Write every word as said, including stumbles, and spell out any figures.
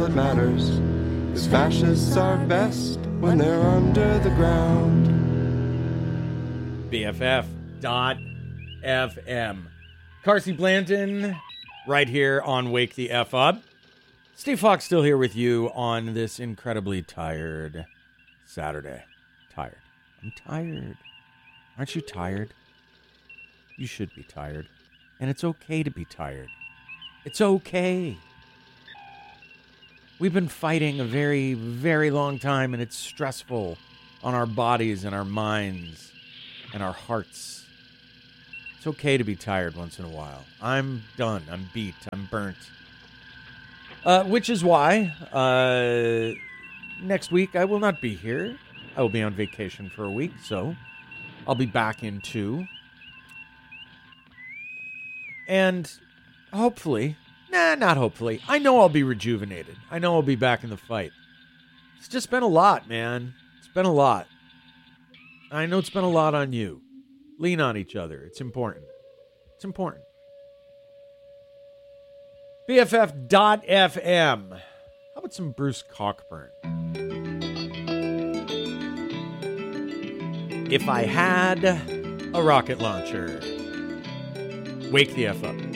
that matters. Cause fascists are best when they're under the ground. B F F dot F M. Carsey Blanton, right here on Wake the F Up. Steve Fox still here with you on this incredibly tired Saturday. Tired. I'm tired. Aren't you tired? You should be tired. And it's okay to be tired. It's okay. We've been fighting a very, very long time, and it's stressful on our bodies and our minds and our hearts. It's okay to be tired once in a while. I'm done. I'm beat. I'm burnt. Uh, which is why uh, next week I will not be here. I will be on vacation for a week, so I'll be back in two. And hopefully, nah, not hopefully, I know I'll be rejuvenated. I know I'll be back in the fight. It's just been a lot, man. It's been a lot. I know it's been a lot on you. Lean on each other. It's important. It's important. B F F dot F M. How about some Bruce Cockburn? If I had a rocket launcher. Wake the F up.